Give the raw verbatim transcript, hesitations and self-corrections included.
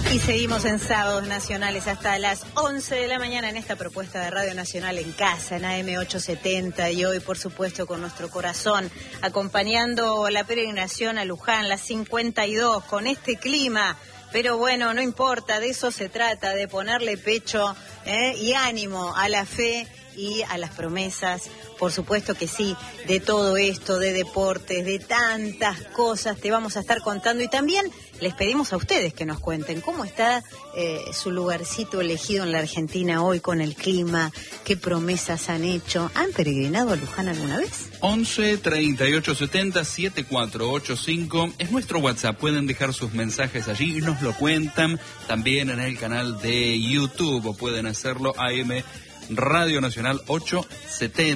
Y seguimos en Sábados Nacionales hasta las once de la mañana en esta propuesta de Radio Nacional en casa, en A M ochocientos setenta, y hoy, por supuesto, con nuestro corazón, acompañando la peregrinación a Luján, la cincuenta y dos, con este clima. Pero bueno, no importa, de eso se trata, de ponerle pecho ¿eh? y ánimo a la fe y a las promesas. Por supuesto que sí, de todo esto, de deportes, de tantas cosas te vamos a estar contando, y también les pedimos a ustedes que nos cuenten cómo está eh, su lugarcito elegido en la Argentina hoy con el clima, qué promesas han hecho. ¿Han peregrinado a Luján alguna vez? once, treinta y ocho, setenta, setenta y cuatro ochenta y cinco es nuestro WhatsApp. Pueden dejar sus mensajes allí y nos lo cuentan. También en el canal de YouTube, o pueden hacerlo A M Radio Nacional ochocientos setenta.